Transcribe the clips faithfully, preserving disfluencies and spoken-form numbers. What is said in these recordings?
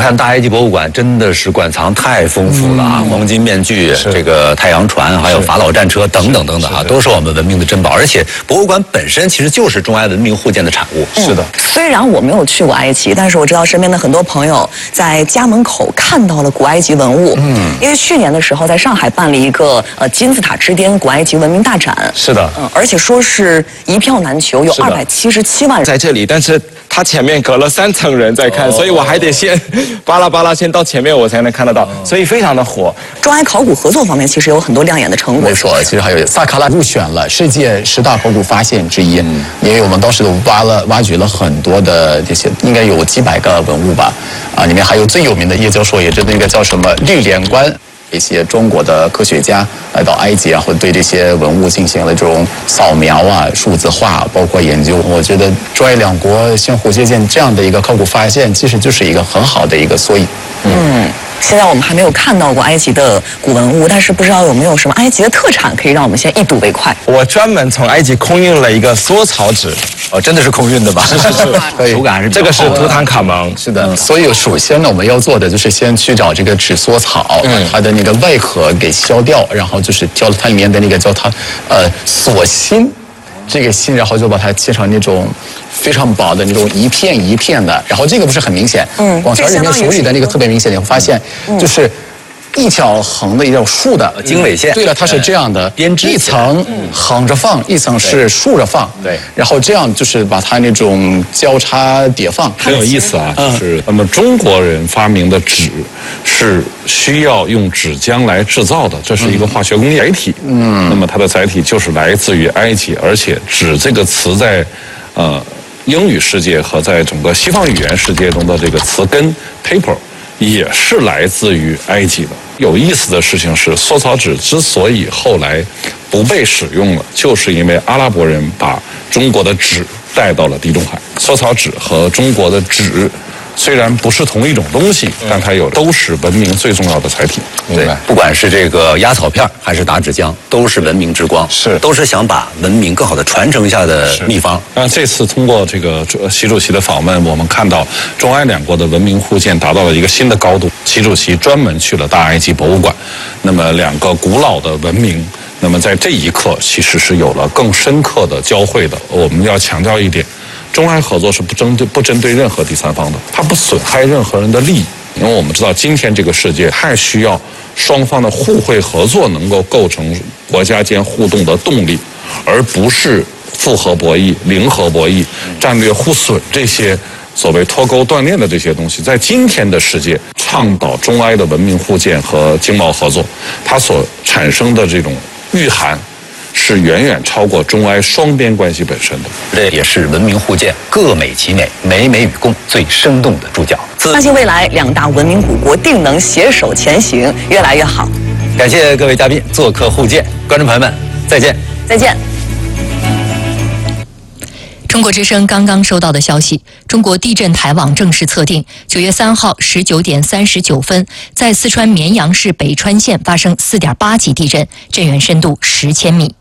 看大埃及博物馆真的是馆藏太丰富了啊，嗯、黄金面具、这个太阳船，还有法老战车等等等等啊，都是我们文明的珍宝。而且博物馆本身其实就是中埃文明互鉴的产物。 是的。 嗯、虽然我没有去过埃及，但是我知道身边的很多朋友在家门口看到了古埃及文物。嗯。因为去年的时候在上海办了一个呃金字塔之巅古埃及文明大展。 是的。 嗯，而且说是一票难求，有二百七十七万人在这里，但是它前面隔了三层人在看，哦、所以我还得先巴拉巴拉先到前面，我才能看得到，哦、所以非常的火。 中埃考古合作方面其实有很多亮眼的成果。 没错，其实还有萨卡拉入选了世界十大考古发现之一，嗯、因为我们当时都挖了挖掘了很多的这些，应该有几百个文物吧，啊，里面还有最有名的叶教授，也是那个叫什么绿莲观。一些中国的科学家来到埃及，然后对这些文物进行了这种扫描啊、数字化，包括研究。我觉得中埃两国相互借鉴这样的一个考古发现，其实就是一个很好的一个缩影。 嗯，现在我们还没有看到过埃及的古文物，但是不知道有没有什么埃及的特产可以让我们先一睹为快。 我专门从埃及空运了一个缩草纸。 哦，真的是空运的吧？ 是是是，可以。 手感还是这个是图坦卡蒙， 是的。嗯、所以首先呢，我们要做的就是先去找这个纸缩草，把它的那个外壳给削掉，然后就是挑它里面的那个叫它呃锁芯，这个芯，然后就把它切成那种非常薄的那种一片一片的，然后这个不是很明显，嗯，广桥里面手里的那个特别明显，你会发现就是。一条横的一条竖的经纬线， 对了，它是这样的， 编织一层横着放，一层是竖着放， 对， 然后这样就是把它那种交叉叠放， 很有意思啊。就是那么中国人发明的纸是需要用纸浆来制造的，这是一个化学工业载体。嗯，那么它的载体就是来自于埃及，而且纸这个词在呃英语世界和在整个西方语言世界中的这个词根 paper 也是来自于埃及的。有意思的事情是，缩草纸之所以后来不被使用了，就是因为阿拉伯人把中国的纸带到了地中海。缩草纸和中国的纸虽然不是同一种东西，但它有都是文明最重要的载体。 对，不管是这个压草片还是打纸浆，都是文明之光， 是都是想把文明更好的传承下的秘方。 那这次通过这个习主席的访问，我们看到中埃两国的文明互鉴达到了一个新的高度。习主席专门去了大埃及博物馆，那么两个古老的文明，那么在这一刻其实是有了更深刻的交汇的。我们要强调一点，中埃合作是不针对不针对任何第三方的，它不损害任何人的利益。因为我们知道今天这个世界太需要双方的互惠合作能够构成国家间互动的动力，而不是复合博弈、零和博弈、战略互损这些所谓脱钩断链的这些东西。在今天的世界，倡导中埃的文明互鉴和经贸合作，它所产生的这种蕴含是远远超过中埃双边关系本身的。 这也是文明互鉴各美其美、美美与共最生动的注脚。 相信未来两大文明古国定能携手前行，越来越好。 感谢各位嘉宾做客互鉴，观众朋友们再见， 再见。 中国之声刚刚收到的消息，中国地震台网正式测定，九月三号十九点三十九分，在四川绵阳市北川县发生四点八级地震，震源深度十千米。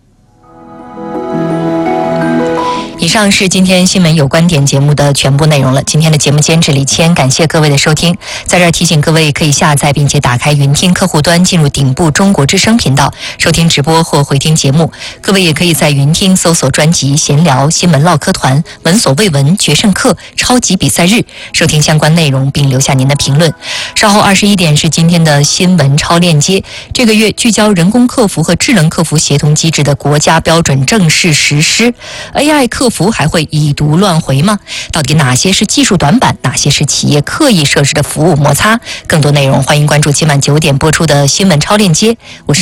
以上是今天新闻有观点节目的全部内容了。今天的节目监制李谦，感谢各位的收听。在这儿提醒各位，可以下载并且打开云听客户端，进入顶部中国之声频道，收听直播或回听节目。各位也可以在云听搜索专辑闲聊、新闻唠嗑团、闻所未闻、决胜课、超级比赛日，收听相关内容并留下您的评论。稍后二十一点是今天的新闻超链接。这个月聚焦人工客服和智能客服协同机制的国家标准正式实施。A I 客服还会已读乱回吗？到底哪些是技术短板，哪些是企业刻意设置的服务摩擦？更多内容欢迎关注今晚九点播出的新闻超链接。我是